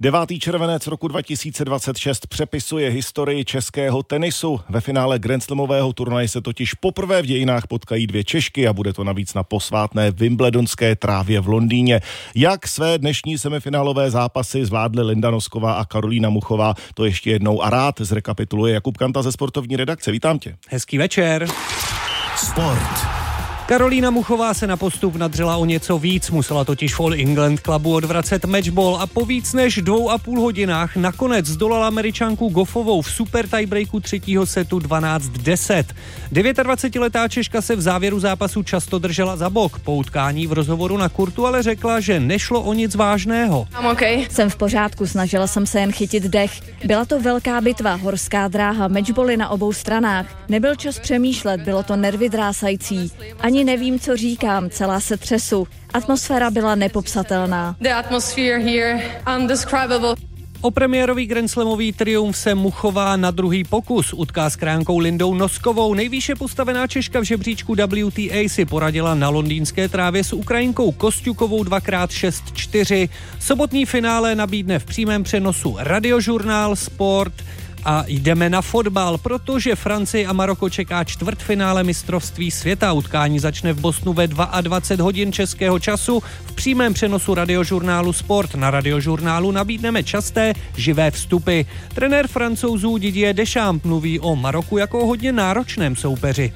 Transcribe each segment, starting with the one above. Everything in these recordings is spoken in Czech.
9. červenec roku 2026 přepisuje historii českého tenisu. Ve finále grandslamového turnaje se totiž poprvé v dějinách potkají dvě Češky a bude to navíc na posvátné wimbledonské trávě v Londýně. Jak své dnešní semifinálové zápasy zvládly Linda Nosková a Karolína Muchová, to ještě jednou a rád zrekapituluje Jakub Kanta ze sportovní redakce. Vítám tě. Hezký večer. Sport. Karolína Muchová se na postup nadřela o něco víc, musela totiž v All England Clubu odvracet matchball a po víc než 2,5 hodinách nakonec zdolala Američanku Goffovou v super tiebreaku třetího setu 12-10. 29letá Češka se v závěru zápasu často držela za bok. Po utkání v rozhovoru na kurtu ale řekla, že nešlo o nic vážného. Jsem v pořádku, snažila jsem se jen chytit dech. Byla to velká bitva, horská dráha, matchbally na obou stranách. Nebyl čas přemýšlet, bylo to nervy drásající. Ani nevím, co říkám, celá se třesu. Atmosféra byla nepopsatelná. The atmosphere here undescribable. O premiérový grandslamový triumf se Muchová na druhý pokus utká s kránkou Lindou Noskovou. Nejvýše postavená Češka v žebříčku WTA si poradila na londýnské trávě s Ukrajinkou Kosťukovou 2x6-4. Sobotní finále nabídne v přímém přenosu Radiožurnál Sport. A jdeme na fotbal, protože Francii a Maroko čeká čtvrtfinále mistrovství světa. Utkání začne v Bostonu ve 22 hodin českého času v přímém přenosu Radiožurnálu Sport. Na Radiožurnálu nabídneme časté živé vstupy. Trenér Francouzů Didier Deschamps mluví o Maroku jako o hodně náročném soupeři.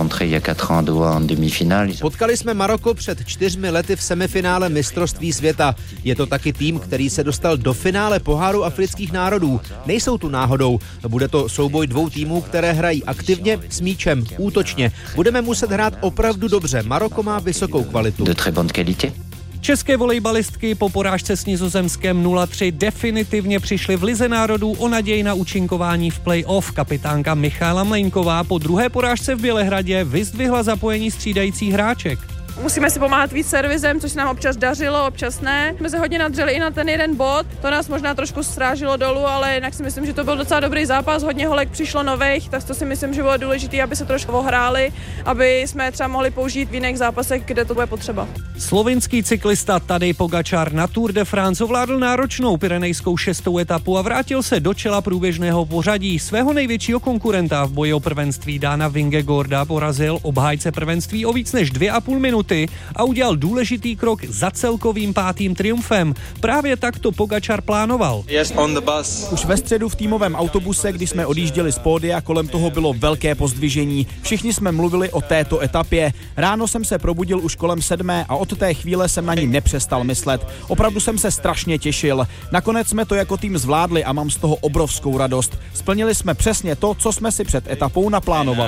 Potkali jsme Maroko před 4 lety v semifinále mistrovství světa. Je to taky tým, který se dostal do finále poháru afrických národů. Nejsou tu náhodou. Bude to souboj dvou týmů, které hrají aktivně, s míčem, útočně. Budeme muset hrát opravdu dobře. Maroko má vysokou kvalitu. České volejbalistky po porážce s Nizozemskem 0-3 definitivně přišly v Lize národů o naději na účinkování v play-off. Kapitánka Michaela Mlejnková po druhé porážce v Bělehradě vyzdvihla zapojení střídajících hráček. Musíme si pomáhat víc servisem, což se nám občas dařilo, občas ne. Jsme se hodně nadřeli i na ten jeden bod, to nás možná trošku strážilo dolů, ale jinak si myslím, že to byl docela dobrý zápas, hodně holek přišlo nových, tak to si myslím, že bylo důležité, aby se trošku ohráli, aby jsme třeba mohli použít v jiných zápasech, kde to bude potřeba. Slovinský cyklista Tadej Pogačar na Tour de France ovládl náročnou pyrenejskou 6. etapu a vrátil se do čela průběžného pořadí. Svého největšího konkurenta v boji o prvenství Dana Vingegaarda porazil obhájce prvenství o víc než 2,5 minuty a udělal důležitý krok za celkovým 5. triumfem. Právě tak to Pogačar plánoval. Už ve středu v týmovém autobuse, když jsme odjížděli z pódia, kolem toho bylo velké pozdvižení. Všichni jsme mluvili o této etapě. Ráno jsem se probudil už kolem 7 a od té chvíle jsem na ní nepřestal myslet. Opravdu jsem se strašně těšil. Nakonec jsme to jako tým zvládli a mám z toho obrovskou radost. Splnili jsme přesně to, co jsme si před etapou naplánovali.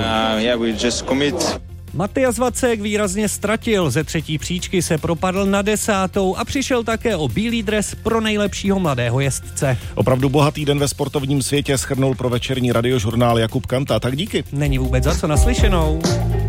Matyas Vacek výrazně ztratil, ze 3. příčky se propadl na 10. a přišel také o bílý dres pro nejlepšího mladého jezdce. Opravdu bohatý den ve sportovním světě shrnul pro večerní Radiožurnál Jakub Kanta, tak díky. Není vůbec za co, naslyšenou.